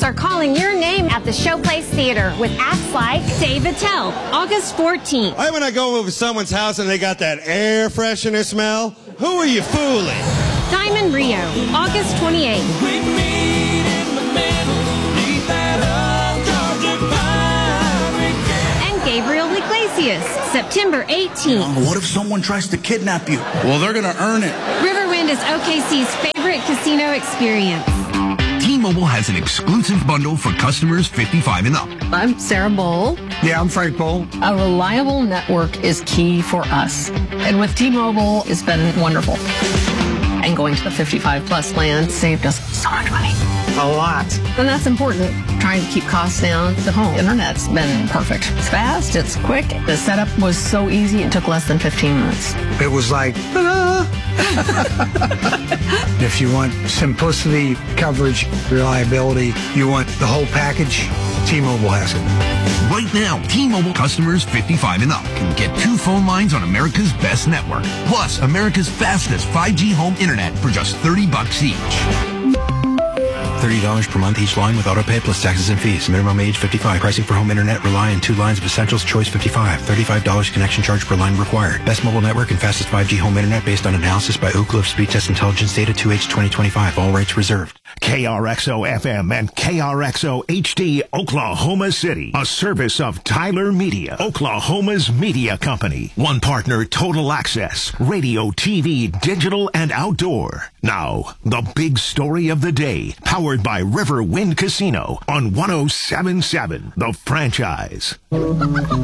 are calling your name at the Showplace Theater with acts like Dave Attell, August 14th. When I go over someone's house and they got that air freshener smell, who are you fooling? Diamond Rio, August 28th. We meet in the middle, leave that And Gabriel Iglesias, September 18th. What if someone tries to kidnap you? Well, they're going to earn it. Riverwind is OKC's favorite casino experience. T-Mobile has an exclusive bundle for customers 55 and up. I'm Sarah Bowl. Yeah, I'm Frank Bowl. A reliable network is key for us. And with T-Mobile, it's been wonderful. And going to the 55-plus plan saved us so much money. A lot. And that's important. Trying to keep costs down. The home internet's been perfect. It's fast, it's quick. The setup was so easy, it took less than 15 minutes. It was like, ta-da! If you want simplicity, coverage, reliability, you want the whole package, T-Mobile has it. Right now, T-Mobile customers 55 and up can get 2 phone lines on America's best network, plus America's fastest 5G home internet for just $30 each. $30 per month each line with autopay plus taxes and fees. Minimum age 55. Pricing for home internet rely on 2 lines of Essentials Choice 55. $35 connection charge per line required. Best mobile network and fastest 5G home internet based on analysis by Ookla of Speed Test Intelligence data 2H 2025. All rates reserved. KRXO FM and KRXO HD Oklahoma City. A service of Tyler Media, Oklahoma's media company. One partner, Total Access. Radio, TV, digital, and outdoor. Now, the big story of the day. Powered by Riverwind Casino on 107.7 The Franchise.